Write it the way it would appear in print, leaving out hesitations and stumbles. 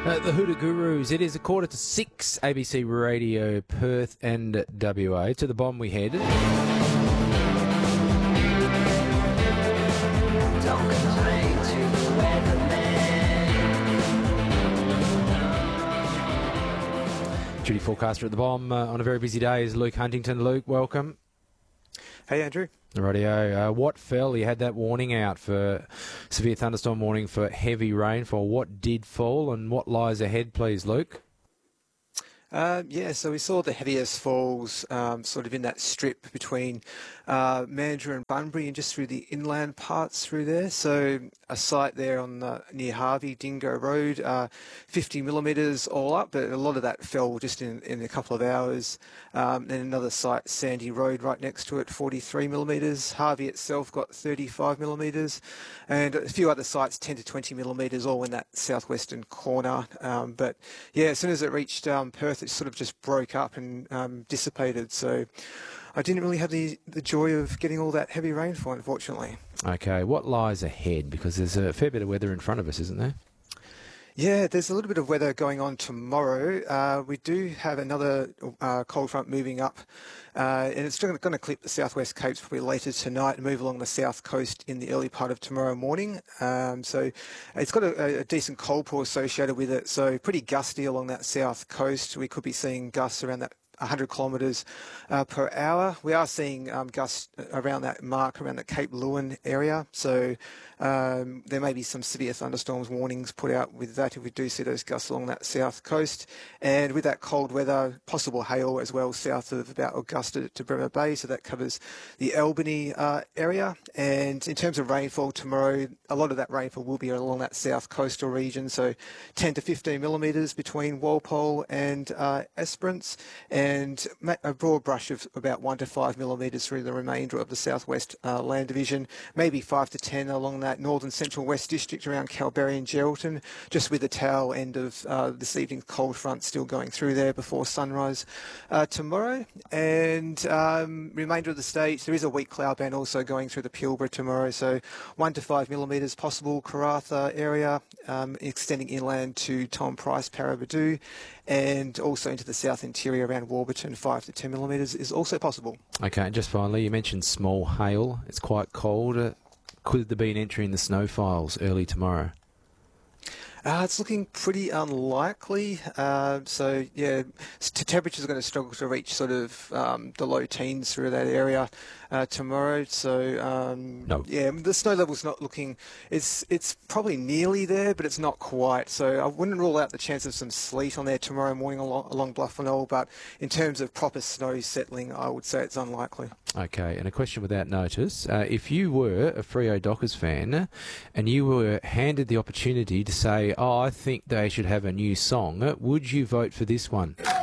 The Huda Gurus. It is 5:45, ABC Radio, Perth and WA. To the bomb we head. Don't complain to the weatherman. Duty forecaster at the bomb on a very busy day is Luke Huntington. Luke, welcome. Hey, Andrew. Rightio. What fell? You had that warning out for severe thunderstorm warning for heavy rainfall. What did fall and what lies ahead, please, Luke? So we saw the heaviest falls sort of in that strip between Mandurah and Bunbury and just through the inland parts through there. So a site there on near Harvey, Dingo Road, 50 millimetres all up, but a lot of that fell just in a couple of hours. Then another site, Sandy Road, right next to it, 43 millimetres. Harvey itself got 35 millimetres, and a few other sites, 10 to 20 millimetres, all in that southwestern corner. But yeah, as soon as it reached Perth, it sort of just broke up and dissipated. So I didn't really have the joy of getting all that heavy rainfall, unfortunately. Okay, what lies ahead? Because there's a fair bit of weather in front of us, isn't there? Yeah, there's a little bit of weather going on tomorrow. We do have another cold front moving up, and it's going to clip the southwest Capes probably later tonight and move along the south coast in the early part of tomorrow morning. So it's got a decent cold pour associated with it, so pretty gusty along that south coast. We could be seeing gusts around that 100 kilometres per hour. We are seeing gusts around that mark, around the Cape Lewin area. So there may be some severe thunderstorms warnings put out with that if we do see those gusts along that south coast. And with that cold weather, possible hail as well south of about Augusta to Bremer Bay. So that covers the Albany area. And in terms of rainfall tomorrow, a lot of that rainfall will be along that south coastal region. So 10 to 15 millimetres between Walpole and Esperance. And a broad brush of about 1 to 5 millimetres through the remainder of the southwest land division, maybe 5 to 10 along that northern central west district around Kalbarri and Geraldton, just with the tail end of this evening's cold front still going through there before sunrise tomorrow. And remainder of the state, there is a weak cloud band also going through the Pilbara tomorrow, so 1 to 5 millimetres possible Karratha area, extending inland to Tom Price, Paraburdoo, and also into the south interior around Warburton, 5 to 10 millimetres is also possible. Okay, and just finally, you mentioned small hail. It's quite cold. Could there be an entry in the snow files early tomorrow? It's looking pretty unlikely. So, yeah, temperatures are going to struggle to reach sort of the low teens through that area tomorrow. So, No. Yeah, the snow level's not looking... It's probably nearly there, but it's not quite. So I wouldn't rule out the chance of some sleet on there tomorrow morning along Bluff and All, but in terms of proper snow settling, I would say it's unlikely. Okay, and a question without notice. If you were a Freo Dockers fan and you were handed the opportunity to say, I think they should have a new song, would you vote for this one?